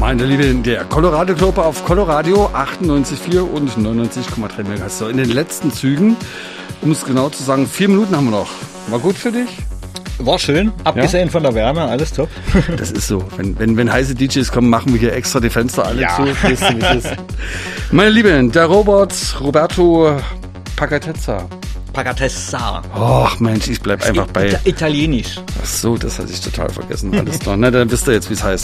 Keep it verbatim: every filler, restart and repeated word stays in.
Meine Lieben, der Colorado Club auf Coloradio achtundneunzig Komma vier und neunundneunzig Komma drei Megahertz. So, in den letzten Zügen, um es genau zu sagen, vier Minuten haben wir noch. War gut für dich? War schön, abgesehen ja. von der Wärme, alles top. Das ist so. Wenn, wenn, wenn heiße D Js kommen, machen wir hier extra die Fenster alle ja. zu. Das ist, das ist. Meine Lieben, der Robert, Roberto Pacatezza. Pacatezza. Och Mensch, ich bleib einfach bei... Italienisch. Ach so, das hatte ich total vergessen. Alles klar. Na, dann wisst ihr jetzt, wie es heißt.